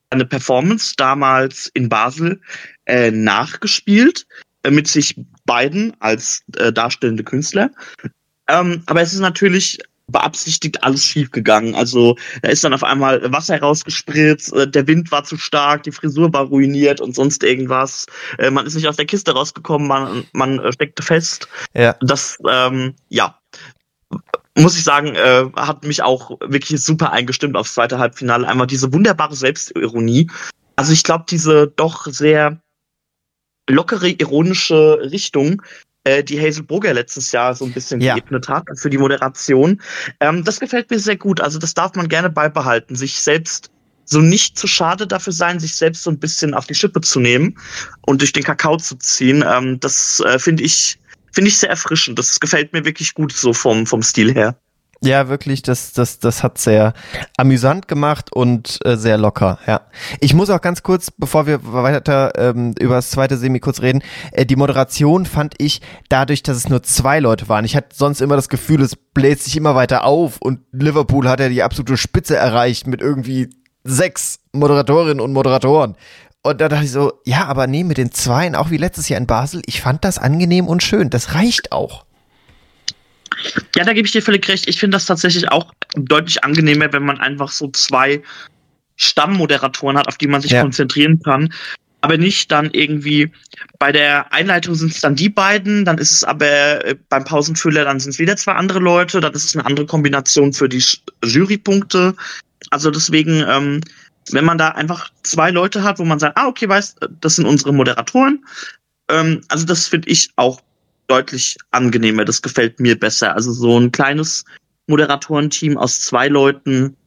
eine Performance damals in Basel nachgespielt, mit sich beiden als darstellende Künstler. Aber es ist natürlich beabsichtigt alles schief gegangen. Also da ist dann auf einmal Wasser rausgespritzt, der Wind war zu stark, die Frisur war ruiniert und sonst irgendwas. Man ist nicht aus der Kiste rausgekommen, man steckte fest. Ja. Das, muss ich sagen, hat mich auch wirklich super eingestimmt aufs zweite Halbfinale. Einmal diese wunderbare Selbstironie. Also ich glaube, diese doch sehr lockere, ironische Richtung, die Hazel Brugger letztes Jahr so ein bisschen geebnet hat für die Moderation. Das gefällt mir sehr gut. Also das darf man gerne beibehalten. Sich selbst so nicht zu schade dafür sein, sich selbst so ein bisschen auf die Schippe zu nehmen und durch den Kakao zu ziehen. Das finde ich sehr erfrischend. Das gefällt mir wirklich gut so vom Stil her. Ja, wirklich, das hat sehr amüsant gemacht und sehr locker, ja. Ich muss auch ganz kurz, bevor wir weiter über das zweite Semi kurz reden, die Moderation fand ich, dadurch, dass es nur 2 Leute waren, ich hatte sonst immer das Gefühl, es bläst sich immer weiter auf und Liverpool hat ja die absolute Spitze erreicht mit irgendwie 6 Moderatorinnen und Moderatoren. Und da dachte ich so, ja, aber nee, mit den 2, auch wie letztes Jahr in Basel, ich fand das angenehm und schön, das reicht auch. Ja, da gebe ich dir völlig recht. Ich finde das tatsächlich auch deutlich angenehmer, wenn man einfach so 2 Stammmoderatoren hat, auf die man sich konzentrieren kann. Aber nicht dann irgendwie, bei der Einleitung sind es dann die beiden, dann ist es aber beim Pausenfüller, dann sind es wieder 2 andere Leute, dann ist es eine andere Kombination für die Jurypunkte. Also deswegen, wenn man da einfach 2 Leute hat, wo man sagt, okay, weißt, das sind unsere Moderatoren. Also das finde ich auch deutlich angenehmer, das gefällt mir besser. Also so ein kleines Moderatorenteam aus 2 Leuten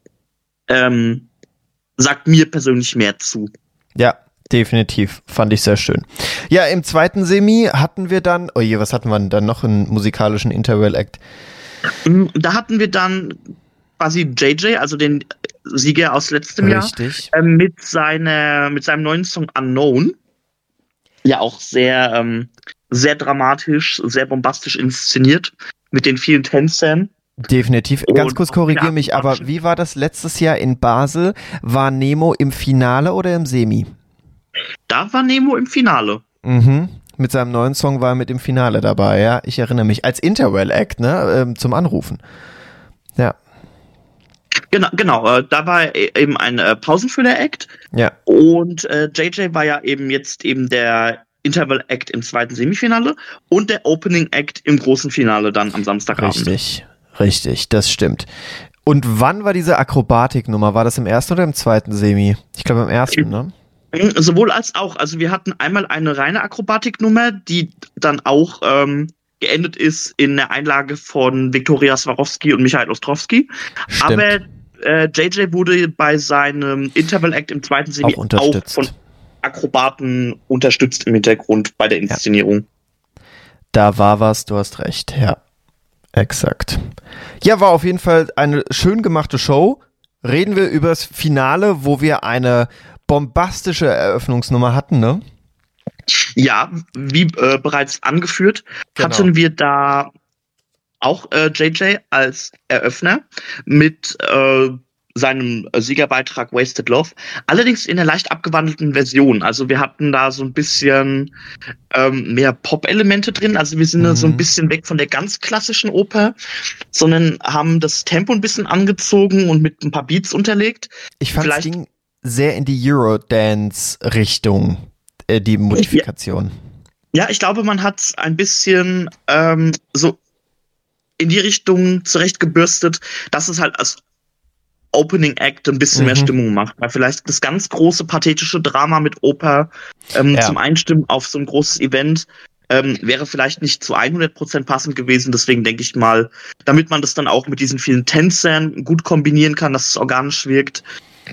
sagt mir persönlich mehr zu. Ja, definitiv. Fand ich sehr schön. Ja, im zweiten Semi hatten wir dann, was hatten wir denn dann noch, einen musikalischen Interval-Act? Da hatten wir dann quasi JJ, also den Sieger aus letztem Jahr, mit seinem neuen Song Unknown. Ja, auch sehr dramatisch, sehr bombastisch inszeniert, mit den vielen Tänzern. Definitiv. Ganz kurz, korrigiere mich, aber wie war das letztes Jahr in Basel? War Nemo im Finale oder im Semi? Da war Nemo im Finale. Mhm. Mit seinem neuen Song war er mit im Finale dabei, ja. Ich erinnere mich. Als Interval-Act, ne? Zum Anrufen. Ja. Genau. Da war eben ein Pausenfüller-Act. Ja. Und JJ war ja jetzt der Interval-Act im zweiten Semifinale und der Opening-Act im großen Finale dann am Samstagabend. Richtig, das stimmt. Und wann war diese Akrobatiknummer? War das im ersten oder im zweiten Semi? Ich glaube im ersten, ne? Sowohl als auch. Also wir hatten einmal eine reine Akrobatiknummer, die dann auch geendet ist in der Einlage von Viktoria Swarovski und Michael Ostrowski. Stimmt. Aber JJ wurde bei seinem Interval-Act im zweiten Semi auch von Akrobaten unterstützt im Hintergrund bei der Inszenierung. Ja. Da war was, du hast recht, ja. Exakt. Ja, war auf jeden Fall eine schön gemachte Show. Reden wir über das Finale, wo wir eine bombastische Eröffnungsnummer hatten, ne? Ja, wie bereits angeführt, hatten wir da auch JJ als Eröffner mit seinem Siegerbeitrag Wasted Love, allerdings in einer leicht abgewandelten Version. Also wir hatten da so ein bisschen mehr Pop-Elemente drin, also wir sind so ein bisschen weg von der ganz klassischen Oper, sondern haben das Tempo ein bisschen angezogen und mit ein paar Beats unterlegt. Ich fand, es ging sehr in die Eurodance-Richtung, die Modifikation. Ja, ich glaube, man hat ein bisschen so in die Richtung zurechtgebürstet, dass es halt als Opening Act ein bisschen mehr Stimmung macht. Weil vielleicht das ganz große pathetische Drama mit Oper zum Einstimmen auf so ein großes Event wäre vielleicht nicht zu 100% passend gewesen. Deswegen denke ich mal, damit man das dann auch mit diesen vielen Tänzern gut kombinieren kann, dass es organisch wirkt.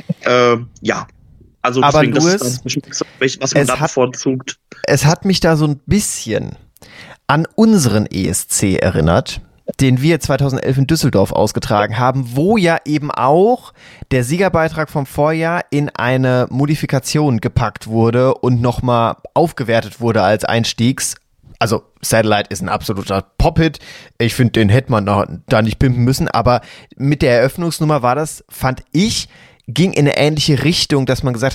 Also aber deswegen, das ist was man da bevorzugt. Es hat mich da so ein bisschen an unseren ESC erinnert, den wir 2011 in Düsseldorf ausgetragen haben, wo ja eben auch der Siegerbeitrag vom Vorjahr in eine Modifikation gepackt wurde und nochmal aufgewertet wurde als Einstiegs. Also Satellite ist ein absoluter Pop-Hit. Ich finde, den hätte man da nicht pimpen müssen, aber mit der Eröffnungsnummer war das, fand ich, ging in eine ähnliche Richtung, dass man gesagt hat,